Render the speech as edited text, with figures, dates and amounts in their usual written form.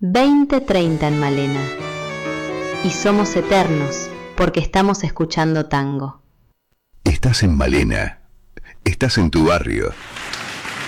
20:30 en Malena. Y somos eternos porque estamos escuchando tango. Estás en Malena. Estás en tu barrio.